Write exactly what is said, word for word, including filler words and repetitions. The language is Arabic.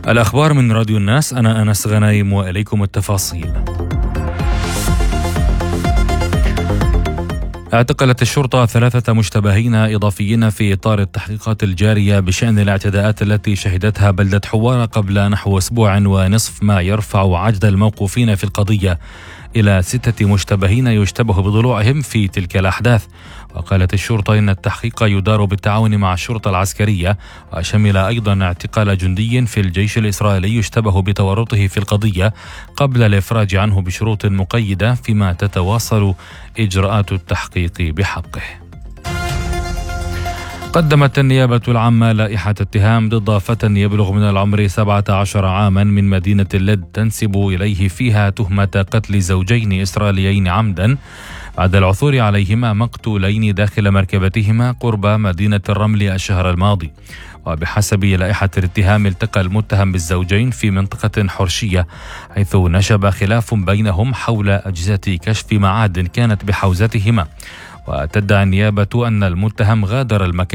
الأخبار من راديو الناس، أنا أنس غنايم وإليكم التفاصيل. اعتقلت الشرطة ثلاثة مشتبهين إضافيين في إطار التحقيقات الجارية بشأن الاعتداءات التي شهدتها بلدة حوارة قبل نحو أسبوع ونصف، ما يرفع عدد الموقوفين في القضية إلى ستة مشتبهين يشتبه بضلوعهم في تلك الأحداث. وقالت الشرطة إن التحقيق يدار بالتعاون مع الشرطة العسكرية، وشمل أيضا اعتقال جندي في الجيش الإسرائيلي يشتبه بتورطه في القضية قبل الإفراج عنه بشروط مقيدة، فيما تتواصل إجراءات التحقيق بحقه. قدمت النيابة العامة لائحة اتهام ضد فتى يبلغ من العمر سبعة عشر عاما من مدينة اللد تنسب إليه فيها تهمة قتل زوجين إسرائيليين عمدا بعد العثور عليهما مقتولين داخل مركبتهما قرب مدينة الرمل الشهر الماضي. وبحسب لائحة الاتهام التقى المتهم بالزوجين في منطقة حرشية، حيث نشب خلاف بينهم حول أجهزة كشف معادن كانت بحوزتهما. وتدعي النيابة أن المتهم غادر المكان